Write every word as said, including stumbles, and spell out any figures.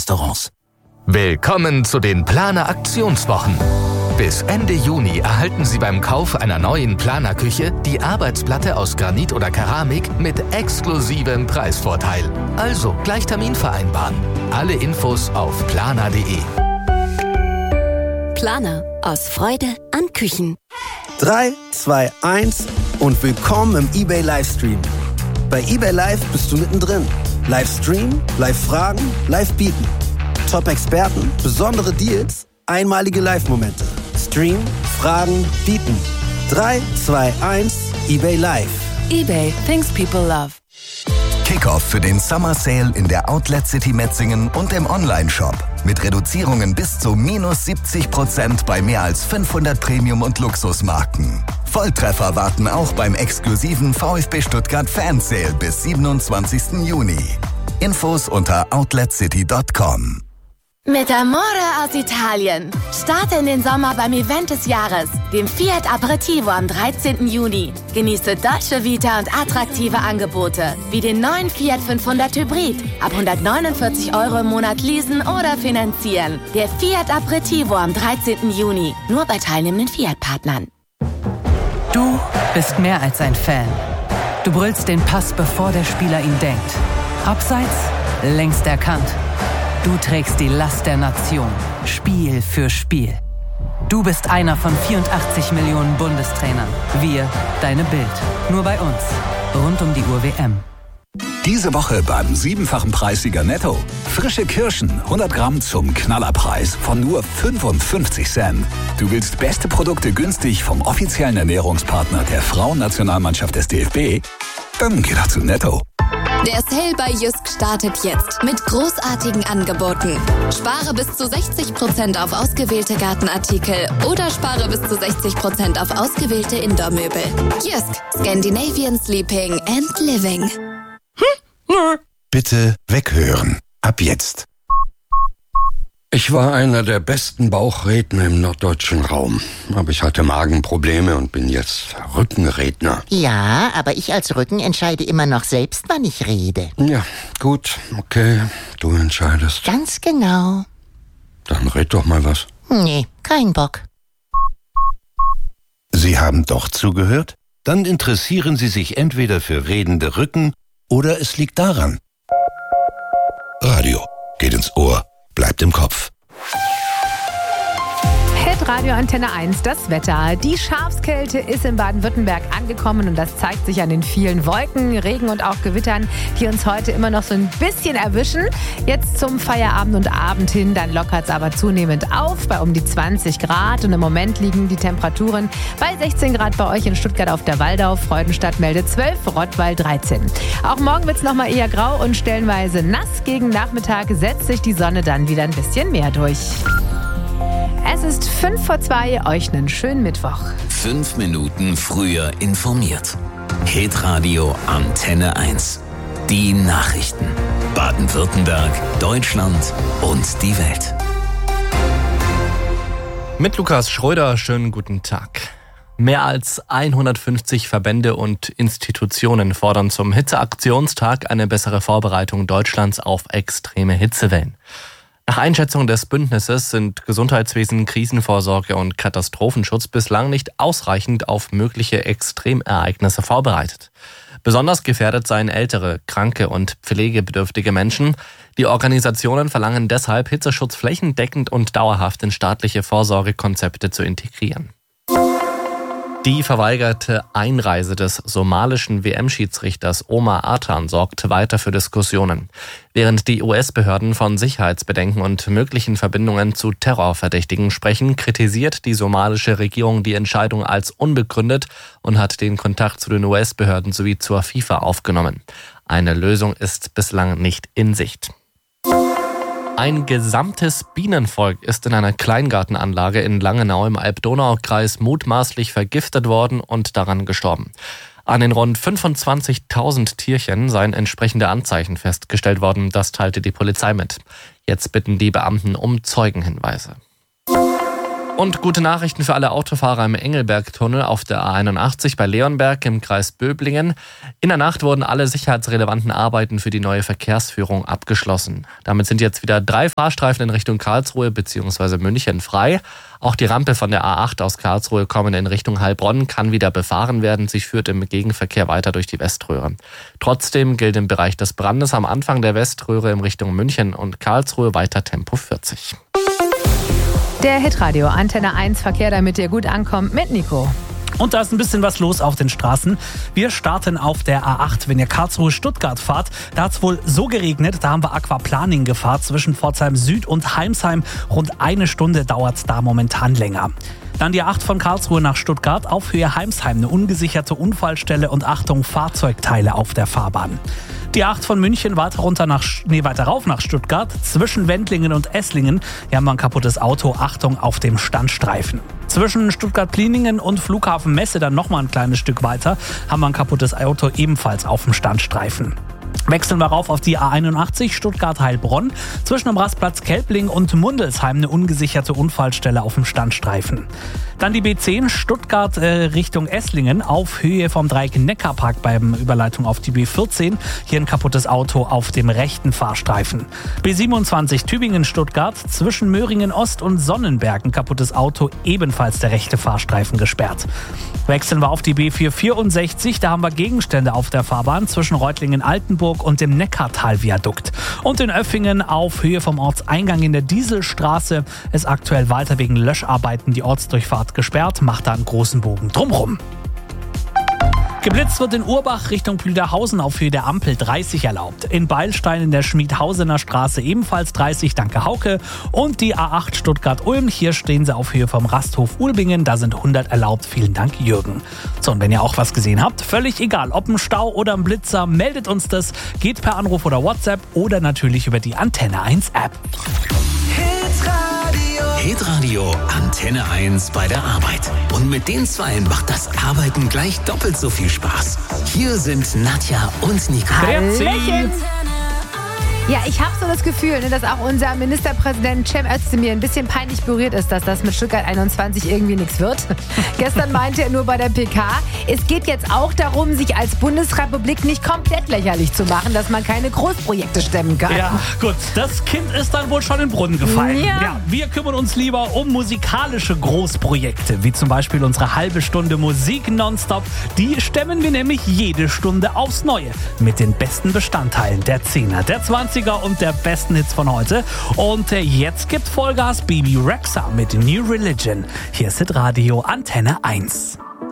Restaurants. Willkommen zu den Planer Aktionswochen. Bis Ende Juni erhalten Sie beim Kauf einer neuen Planer-Küche die Arbeitsplatte aus Granit oder Keramik mit exklusivem Preisvorteil. Also gleich Termin vereinbaren. Alle Infos auf planer punkt de. Planer. Aus Freude an Küchen. drei, zwei, eins und willkommen im eBay Livestream. Bei eBay Live bist du mittendrin. Livestream, Live-Fragen, Live-Bieten. Top-Experten, besondere Deals, einmalige Live-Momente. Stream, Fragen, Bieten. drei, zwei, eins, eBay Live. eBay, things people love. Kickoff für den Summer Sale in der Outlet City Metzingen und im Online-Shop. Mit Reduzierungen bis zu minus siebzig Prozent bei mehr als fünfhundert Premium- und Luxusmarken. Volltreffer warten auch beim exklusiven VfB Stuttgart Fan Sale bis siebenundzwanzigsten Juni. Infos unter outlet city punkt com. Mit Amore aus Italien. Starte in den Sommer beim Event des Jahres, dem Fiat Aperitivo am dreizehnten Juni. Genieße Dolce Vita und attraktive Angebote, wie den neuen Fiat fünfhundert Hybrid. Ab hundertneunundvierzig Euro im Monat leasen oder finanzieren. Der Fiat Aperitivo am dreizehnten Juni. Nur bei teilnehmenden Fiat-Partnern. Du bist mehr als ein Fan. Du brüllst den Pass, bevor der Spieler ihn denkt. Abseits, längst erkannt. Du trägst die Last der Nation, Spiel für Spiel. Du bist einer von vierundachtzig Millionen Bundestrainern. Wir, deine Bild. Nur bei uns. Rund um die Uhr W M. Diese Woche beim siebenfachen Preissieger Netto. Frische Kirschen, hundert Gramm zum Knallerpreis von nur fünfundfünfzig Cent. Du willst beste Produkte günstig vom offiziellen Ernährungspartner der Frauennationalmannschaft des D F B? Dann geh doch zu Netto. Der Sale bei Jysk startet jetzt mit großartigen Angeboten. Spare bis zu sechzig Prozent auf ausgewählte Gartenartikel oder spare bis zu sechzig Prozent auf ausgewählte Indoor-Möbel. Jysk, Scandinavian Sleeping and Living. Bitte weghören. Ab jetzt. Ich war einer der besten Bauchredner im norddeutschen Raum. Aber ich hatte Magenprobleme und bin jetzt Rückenredner. Ja, aber ich als Rücken entscheide immer noch selbst, wann ich rede. Ja, gut, okay, du entscheidest. Ganz genau. Dann red doch mal was. Nee, kein Bock. Sie haben doch zugehört? Dann interessieren Sie sich entweder für redende Rücken oder es liegt daran. Radio geht ins Ohr, bleibt im Kopf. Radio Antenne eins, das Wetter. Die Schafskälte ist in Baden-Württemberg angekommen und das zeigt sich an den vielen Wolken, Regen und auch Gewittern, die uns heute immer noch so ein bisschen erwischen. Jetzt zum Feierabend und Abend hin, dann lockert es aber zunehmend auf bei um die zwanzig Grad und im Moment liegen die Temperaturen bei sechzehn Grad bei euch in Stuttgart auf der Waldau, Freudenstadt meldet zwölf, Rottweil dreizehn. Auch morgen wird es nochmal eher grau und stellenweise nass. Gegen Nachmittag setzt sich die Sonne dann wieder ein bisschen mehr durch. Es ist fünf vor zwei, euch einen schönen Mittwoch. Fünf Minuten früher informiert. Hitradio Antenne eins. Die Nachrichten. Baden-Württemberg, Deutschland und die Welt. Mit Lukas Schröder, schönen guten Tag. Mehr als hundertfünfzig Verbände und Institutionen fordern zum Hitzeaktionstag eine bessere Vorbereitung Deutschlands auf extreme Hitzewellen. Nach Einschätzung des Bündnisses sind Gesundheitswesen, Krisenvorsorge und Katastrophenschutz bislang nicht ausreichend auf mögliche Extremereignisse vorbereitet. Besonders gefährdet seien ältere, kranke und pflegebedürftige Menschen. Die Organisationen verlangen deshalb, Hitzeschutz flächendeckend und dauerhaft in staatliche Vorsorgekonzepte zu integrieren. Die verweigerte Einreise des somalischen W M-Schiedsrichters Omar Artan sorgt weiter für Diskussionen. Während die U S-Behörden von Sicherheitsbedenken und möglichen Verbindungen zu Terrorverdächtigen sprechen, kritisiert die somalische Regierung die Entscheidung als unbegründet und hat den Kontakt zu den U S-Behörden sowie zur FIFA aufgenommen. Eine Lösung ist bislang nicht in Sicht. Ein gesamtes Bienenvolk ist in einer Kleingartenanlage in Langenau im Alb-Donau-Kreis mutmaßlich vergiftet worden und daran gestorben. An den rund fünfundzwanzigtausend Tierchen seien entsprechende Anzeichen festgestellt worden, das teilte die Polizei mit. Jetzt bitten die Beamten um Zeugenhinweise. Und gute Nachrichten für alle Autofahrer im Engelbergtunnel auf der A einundachtzig bei Leonberg im Kreis Böblingen. In der Nacht wurden alle sicherheitsrelevanten Arbeiten für die neue Verkehrsführung abgeschlossen. Damit sind jetzt wieder drei Fahrstreifen in Richtung Karlsruhe bzw. München frei. Auch die Rampe von der A acht aus Karlsruhe kommend in Richtung Heilbronn kann wieder befahren werden. Sie führt im Gegenverkehr weiter durch die Weströhre. Trotzdem gilt im Bereich des Brandes am Anfang der Weströhre in Richtung München und Karlsruhe weiter Tempo vierzig. Der Hitradio Antenne eins Verkehr, damit ihr gut ankommt, mit Nico. Und da ist ein bisschen was los auf den Straßen. Wir starten auf der A acht. Wenn ihr Karlsruhe-Stuttgart fahrt, da hat es wohl so geregnet, da haben wir Aquaplaning gefahren zwischen Pforzheim Süd und Heimsheim. Rund eine Stunde dauert es da momentan länger. Dann die A acht von Karlsruhe nach Stuttgart, auf Höhe Heimsheim, eine ungesicherte Unfallstelle und Achtung, Fahrzeugteile auf der Fahrbahn. Die A acht von München weiter runter nach, nee, weiter rauf nach Stuttgart, zwischen Wendlingen und Esslingen. Hier haben wir ein kaputtes Auto, Achtung auf dem Standstreifen. Zwischen Stuttgart-Pliningen und Flughafen Messe dann nochmal ein kleines Stück weiter, haben wir ein kaputtes Auto ebenfalls auf dem Standstreifen. Wechseln wir rauf auf die A einundachtzig Stuttgart-Heilbronn. Zwischen dem Rastplatz Kelbling und Mundelsheim eine ungesicherte Unfallstelle auf dem Standstreifen. Dann die B zehn Stuttgart äh, Richtung Esslingen auf Höhe vom Dreieck Neckarpark beim Überleitung auf die B vierzehn. Hier ein kaputtes Auto auf dem rechten Fahrstreifen. B siebenundzwanzig Tübingen-Stuttgart zwischen Möhringen Ost und Sonnenberg ein kaputtes Auto, ebenfalls der rechte Fahrstreifen gesperrt. Wechseln wir auf die B vierhundertvierundsechzig. Da haben wir Gegenstände auf der Fahrbahn zwischen Reutlingen-Altenburg und dem Neckartal-Viadukt. Und in Öffingen auf Höhe vom Ortseingang in der Dieselstraße ist aktuell weiter wegen Löscharbeiten die Ortsdurchfahrt gesperrt, macht da einen großen Bogen drumrum. Geblitzt wird in Urbach Richtung Plüderhausen auf Höhe der Ampel dreißig erlaubt. In Beilstein in der Schmiedhausener Straße ebenfalls dreißig, danke Hauke. Und die A acht Stuttgart-Ulm, hier stehen sie auf Höhe vom Rasthof Ulbingen, da sind hundert erlaubt. Vielen Dank, Jürgen. So, und wenn ihr auch was gesehen habt, völlig egal, ob ein Stau oder ein Blitzer, meldet uns das. Geht per Anruf oder WhatsApp oder natürlich über die Antenne eins App. Hitradio Antenne eins bei der Arbeit. Und mit den Zweien macht das Arbeiten gleich doppelt so viel Spaß. Hier sind Nadja und Nico. Hallöchen. Ja, ich habe so das Gefühl, dass auch unser Ministerpräsident Cem Özdemir ein bisschen peinlich berührt ist, dass das mit Stuttgart einundzwanzig irgendwie nichts wird. Gestern meinte er nur bei der P K, es geht jetzt auch darum, sich als Bundesrepublik nicht komplett lächerlich zu machen, dass man keine Großprojekte stemmen kann. Ja, gut, das Kind ist dann wohl schon in den Brunnen gefallen. Ja. Ja, wir kümmern uns lieber um musikalische Großprojekte, wie zum Beispiel unsere halbe Stunde Musik nonstop. Die stemmen wir nämlich jede Stunde aufs Neue mit den besten Bestandteilen der Zehner, der Zwanziger und der besten Hits von heute. Und jetzt gibt Vollgas Bibi Rexha mit New Religion. Hier ist Hitradio Antenne eins.